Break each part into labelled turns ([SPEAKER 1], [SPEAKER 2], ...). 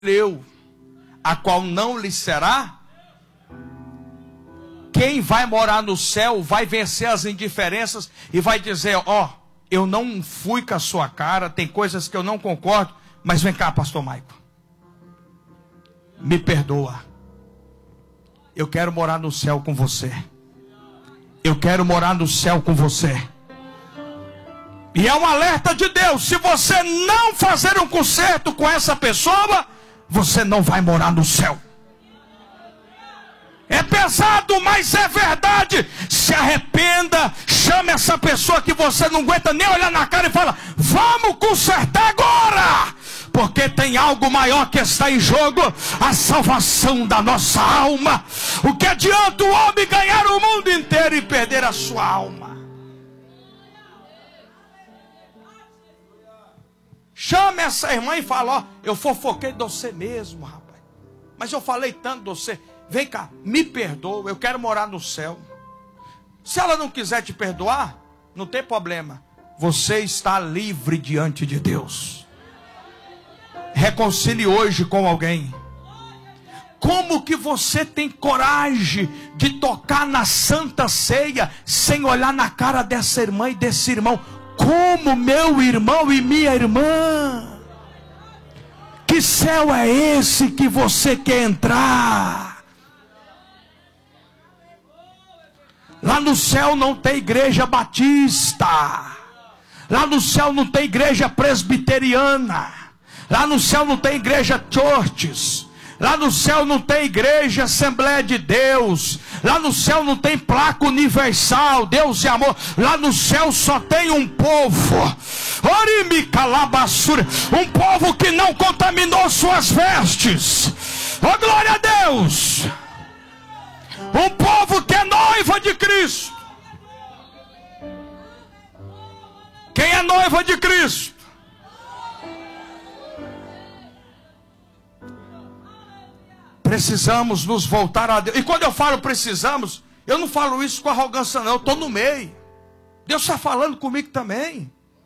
[SPEAKER 1] leu, a qual não lhe será. Quem vai morar no céu vai vencer as indiferenças e vai dizer: ó, eu não fui com a sua cara, tem coisas que eu não concordo, mas vem cá, pastor Maico, me perdoa, eu quero morar no céu com você, eu quero morar no céu com você. E é um alerta de Deus: se você não fazer um concerto com essa pessoa, você não vai morar no céu. É pesado, mas é verdade. Se arrependa, chame essa pessoa que você não aguenta nem olhar na cara e fala: vamos consertar agora, porque tem algo maior que está em jogo, a salvação da nossa alma. O que adianta o homem ganhar o mundo inteiro e perder a sua alma? Chame essa irmã e fala: ó, eu fofoquei de você mesmo, rapaz, mas eu falei tanto de você. Vem cá, me perdoa, eu quero morar no céu. Se ela não quiser te perdoar, não tem problema, você está livre diante de Deus. Reconcilie hoje com alguém. Como que você tem coragem de tocar na Santa Ceia sem olhar na cara dessa irmã e desse irmão como meu irmão e minha irmã? Que céu é esse que você quer entrar? Lá no céu não tem igreja batista. Lá no céu não tem igreja presbiteriana. Lá no céu não tem igreja churches. Lá no céu não tem igreja Assembleia de Deus. Lá no céu não tem placa universal, Deus e amor. Lá no céu só tem um povo. Um povo que não contaminou suas vestes. Oh, glória a Deus! Um povo que é noiva de Cristo. Quem é noiva de Cristo? Precisamos nos voltar a Deus. E quando eu falo precisamos, eu não falo isso com arrogância não, eu estou no meio. Deus está falando comigo também.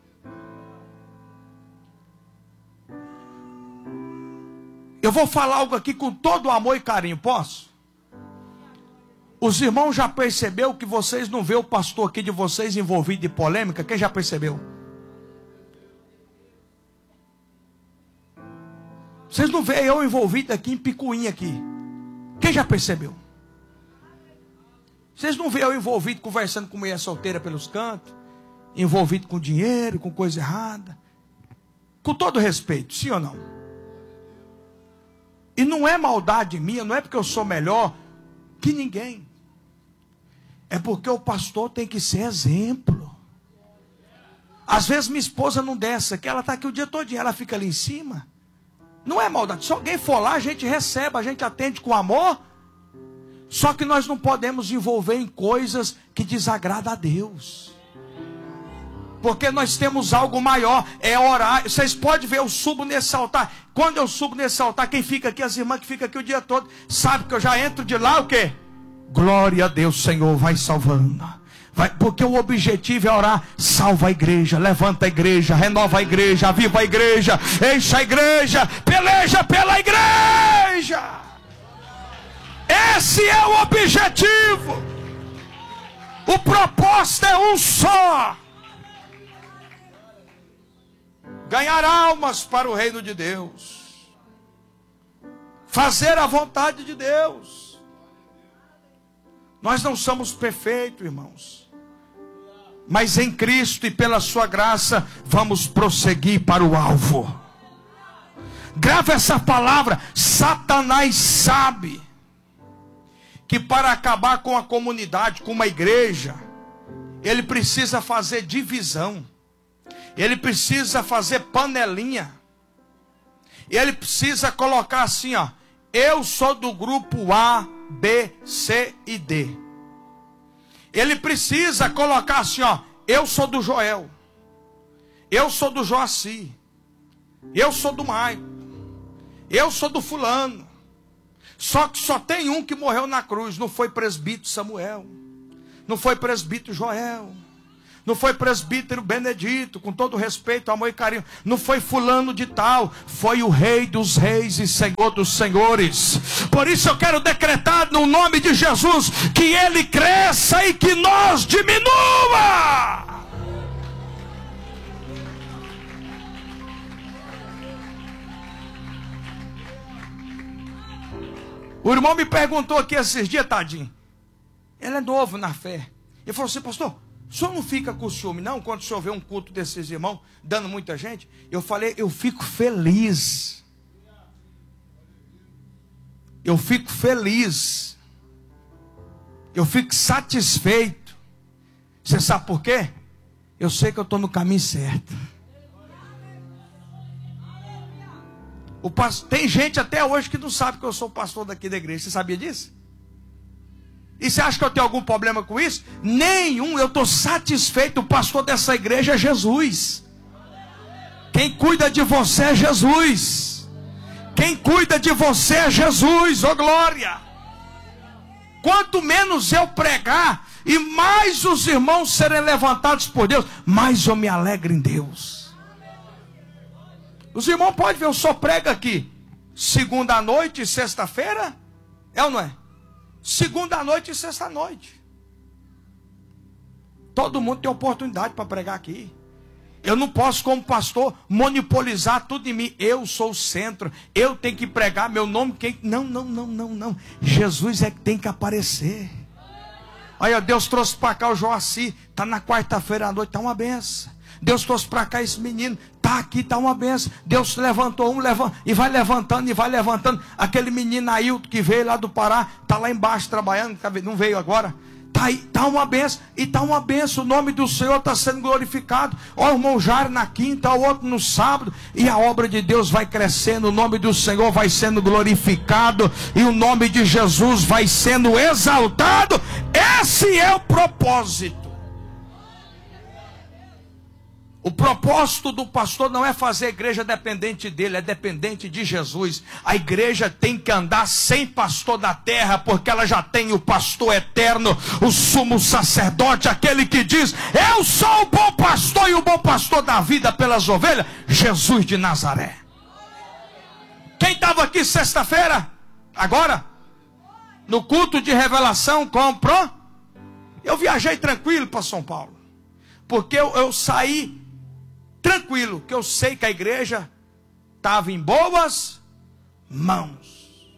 [SPEAKER 1] Eu vou falar algo aqui com todo amor e carinho, posso? Os irmãos já percebeu que vocês não vê o pastor aqui de vocês envolvido em polêmica? Quem já percebeu? Vocês não veem eu envolvido aqui em picuinha aqui? Quem já percebeu? Vocês não veem eu envolvido conversando com mulher solteira pelos cantos? Envolvido com dinheiro, com coisa errada? Com todo respeito, sim ou não? E não é maldade minha, não é porque eu sou melhor que ninguém. É porque o pastor tem que ser exemplo. Às vezes minha esposa não desce, que ela está aqui o dia todinho, ela fica ali em cima. Não é maldade. Se alguém for lá, a gente recebe, a gente atende com amor. Só que nós não podemos envolver em coisas que desagradam a Deus. Porque nós temos algo maior, é orar. Vocês podem ver, eu subo nesse altar. Quando eu subo nesse altar, quem fica aqui, as irmãs que ficam aqui o dia todo, sabe que eu já entro de lá, o quê? Glória a Deus, Senhor, vai salvando. Vai, porque o objetivo é orar. Salva a igreja, levanta a igreja, renova a igreja, aviva a igreja, enche a igreja, peleja pela igreja. Esse é o objetivo. O propósito é um só: ganhar almas para o reino de Deus, fazer a vontade de Deus. Nós não somos perfeitos, irmãos, mas em Cristo e pela sua graça vamos prosseguir para o alvo. Grava essa palavra. Satanás sabe que para acabar com a comunidade, com uma igreja, ele precisa fazer divisão. Ele precisa fazer panelinha. Ele precisa colocar assim, ó: eu sou do grupo A, B, C e D. Ele precisa colocar assim, ó: eu sou do Joel, eu sou do Joaci, eu sou do Maico, eu sou do fulano. Só que só tem um que morreu na cruz. Não foi presbítero Samuel, não foi presbítero Joel, Não foi presbítero Benedito, com todo respeito, amor e carinho. Não foi fulano de tal. Foi o Rei dos Reis e Senhor dos Senhores. Por isso eu quero decretar no nome de Jesus que Ele cresça e que nós diminua. O irmão me perguntou aqui esses dias, tadinho. Ele é novo na fé. Ele falou assim: pastor, o senhor não fica com ciúme não, quando o senhor vê um culto desses irmãos, dando muita gente? Eu falei: eu fico feliz. Eu fico feliz. Eu fico satisfeito. Você sabe por quê? Eu sei que eu estou no caminho certo. Tem gente até hoje que não sabe que eu sou pastor daqui da igreja. Você sabia disso? E você acha que eu tenho algum problema com isso? Nenhum. Eu estou satisfeito. O pastor dessa igreja é Jesus. Quem cuida de você é Jesus. Quem cuida de você é Jesus. Ô glória! Quanto menos eu pregar e mais os irmãos serem levantados por Deus, mais eu me alegro em Deus. Os irmãos podem ver, eu só prego aqui segunda noite e sexta-feira. É ou não é? Segunda noite e sexta noite. Todo mundo tem oportunidade para pregar aqui. Eu não posso, como pastor, monopolizar tudo em mim. Eu sou o centro. Eu tenho que pregar meu nome. Não. Jesus é que tem que aparecer. Olha, Deus trouxe para cá o Joaci. Está na quarta-feira à noite. Está uma benção. Deus trouxe para cá esse menino. Está aqui, está uma benção. Deus levantou e vai levantando. Aquele menino Ailton que veio lá do Pará. Está lá embaixo trabalhando. Não veio agora. Está uma benção. E está uma benção. O nome do Senhor está sendo glorificado. Ó, o irmão Jair na quinta, o outro no sábado. E a obra de Deus vai crescendo. O nome do Senhor vai sendo glorificado. E o nome de Jesus vai sendo exaltado. Esse é o propósito. O propósito do pastor não é fazer a igreja dependente dele, é dependente de Jesus. A igreja tem que andar sem pastor da terra, porque ela já tem o pastor eterno, o sumo sacerdote, aquele que diz: eu sou o bom pastor e o bom pastor da vida pelas ovelhas, Jesus de Nazaré. Quem estava aqui sexta-feira? Agora? No culto de revelação, comprou? Eu viajei tranquilo para São Paulo, porque eu saí tranquilo, que eu sei que a igreja estava em boas mãos.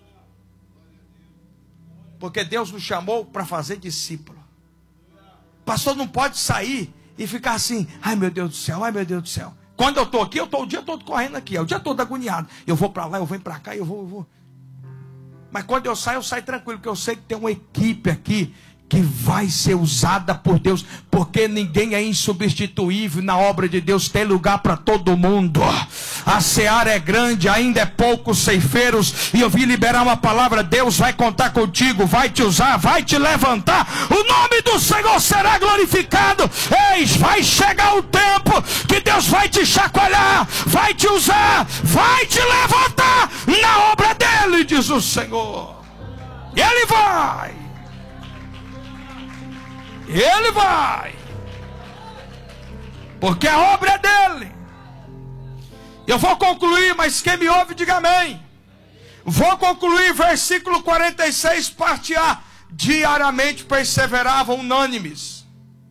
[SPEAKER 1] Porque Deus nos chamou para fazer discípulo. O pastor não pode sair e ficar assim: ai meu Deus do céu, ai meu Deus do céu. Quando eu estou aqui, eu estou o dia todo correndo aqui, é o dia todo agoniado. Eu vou para lá, eu venho para cá, eu vou. Mas quando eu saio tranquilo, porque eu sei que tem uma equipe aqui que vai ser usada por Deus, porque ninguém é insubstituível na obra de Deus, tem lugar para todo mundo. A seara é grande, ainda é poucos ceifeiros, e eu vim liberar uma palavra: Deus vai contar contigo, vai te usar, vai te levantar, o nome do Senhor será glorificado. Eis, vai chegar o tempo que Deus vai te chacoalhar, vai te usar, vai te levantar na obra dele, diz o Senhor. E Ele vai. Ele vai, porque a obra é dele. Eu vou concluir, mas quem me ouve, diga amém. Vou concluir, versículo 46, parte A. Diariamente perseveravam unânimes.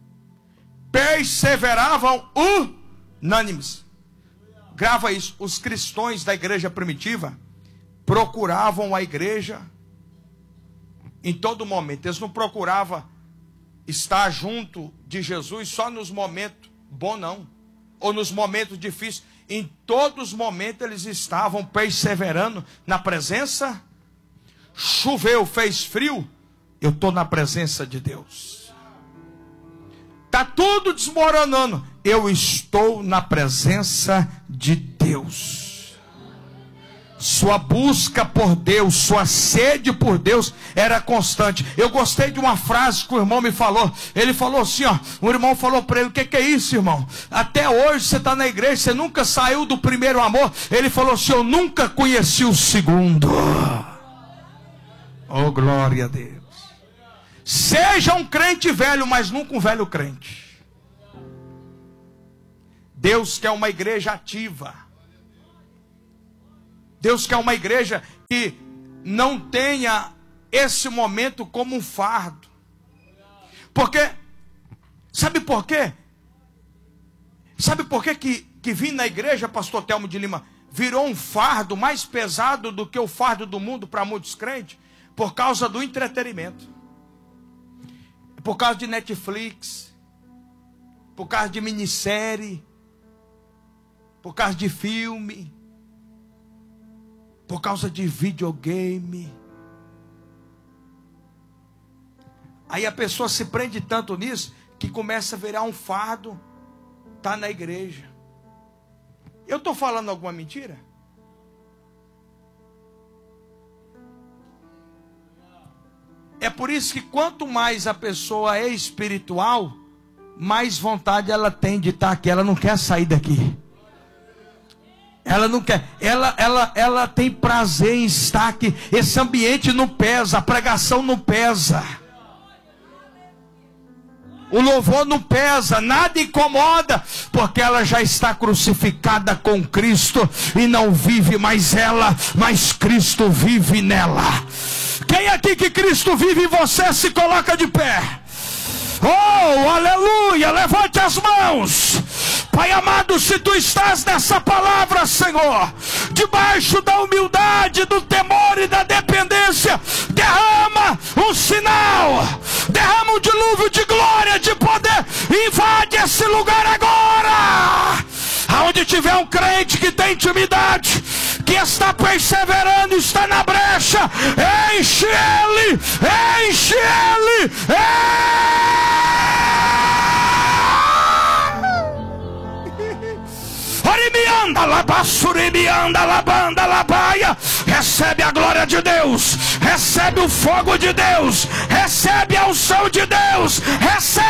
[SPEAKER 1] Perseveravam unânimes. Grava isso. Os cristãos da igreja primitiva procuravam a igreja em todo momento. Eles não procuravam estar junto de Jesus só nos momentos bons, não, ou nos momentos difíceis. Em todos os momentos eles estavam perseverando na presença. Choveu, fez frio, eu estou na presença de Deus. Está tudo desmoronando, eu estou na presença de Deus. Sua busca por Deus, sua sede por Deus era constante. Eu gostei de uma frase que o irmão me falou. Ele falou assim, ó, o irmão falou para ele: o que é isso, irmão? Até hoje você está na igreja, você nunca saiu do primeiro amor. Ele falou assim: eu nunca conheci o segundo. Oh, glória a Deus. Seja um crente velho, mas nunca um velho crente. Deus quer uma igreja ativa. Deus quer uma igreja que não tenha esse momento como um fardo. Porque, sabe por quê? Sabe por quê que vir na igreja, pastor Telmo de Lima, virou um fardo mais pesado do que o fardo do mundo para muitos crentes? Por causa do entretenimento. Por causa de Netflix. Por causa de minissérie. Por causa de filme. Por causa de videogame. Aí a pessoa se prende tanto nisso que começa a virar um fardo. Está na igreja. Eu estou falando alguma mentira? É por isso que quanto mais a pessoa é espiritual, mais vontade ela tem de estar aqui. Ela não quer sair daqui. Ela não quer. Ela tem prazer em estar aqui. Esse ambiente não pesa. A pregação não pesa. O louvor não pesa, nada incomoda, porque ela já está crucificada com Cristo e não vive mais ela, mas Cristo vive nela. Quem aqui que Cristo vive em você se coloca de pé? Oh, aleluia, levante as mãos. Pai amado, se tu estás nessa palavra, Senhor, debaixo da humildade, do temor e da dependência, derrama um sinal, derrama um dilúvio de glória, de poder, invade esse lugar agora. Aonde tiver um crente que tem intimidade, que está perseverando, está na brecha, enche ele, enche ele, recebe a glória de Deus, recebe o fogo de Deus, recebe a unção de Deus, recebe.